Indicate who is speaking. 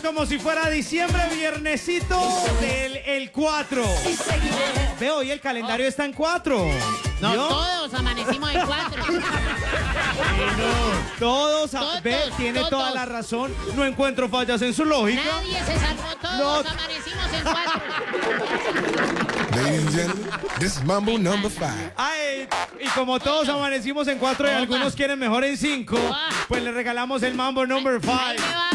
Speaker 1: como si fuera diciembre, viernesito del el 4. Veo, hoy el calendario está en 4.
Speaker 2: No,
Speaker 1: ¿Yo?
Speaker 2: todos amanecimos en 4.
Speaker 1: Todos,
Speaker 2: Todos,
Speaker 1: ve, tiene
Speaker 2: todos.
Speaker 1: toda la razón. No encuentro fallas en su lógica.
Speaker 2: Nadie se salvó, todos amanecimos en 4.
Speaker 3: Ladies and gentlemen, this is Mambo number 5.
Speaker 1: Ay, y como todos amanecimos en 4 y
Speaker 2: Opa.
Speaker 1: algunos quieren mejor en 5,
Speaker 2: Opa.
Speaker 1: pues le regalamos el Mambo number 5.
Speaker 2: Ahí me va.